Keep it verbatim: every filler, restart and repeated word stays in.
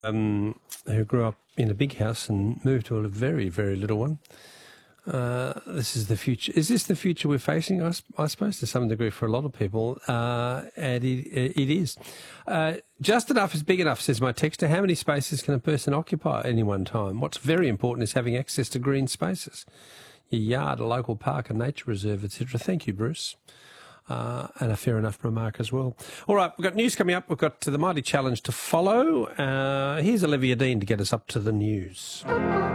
um, who grew up in a big house and moved to a very, very little one. Uh, this is the future. Is this the future we're facing? I, s- I suppose to some degree for a lot of people, uh, and it, it is. Uh, just enough is big enough, says my texter. How many spaces can a person occupy at any one time? What's very important is having access to green spaces. Your yard, a local park, a nature reserve, et cetera. Thank you, Bruce. Uh, and a fair enough remark as well. All right, we've got news coming up. We've got the Mighty Challenge to follow. Uh, here's Olivia Dean to get us up to the news.